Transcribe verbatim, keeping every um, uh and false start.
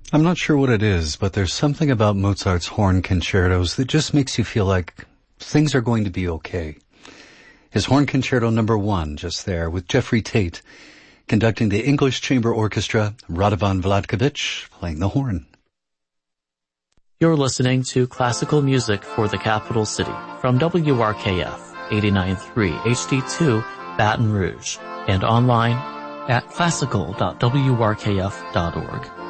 I'm not sure what it is, but there's something about Mozart's horn concertos that just makes you feel like things are going to be okay. His Horn Concerto number one, just there, with Jeffrey Tate conducting the English Chamber Orchestra, Radovan Vladkovich playing the horn. You're listening to Classical Music for the Capital City from W R K F eighty-nine point three H D two, Baton Rouge, and online at classical dot w r k f dot org.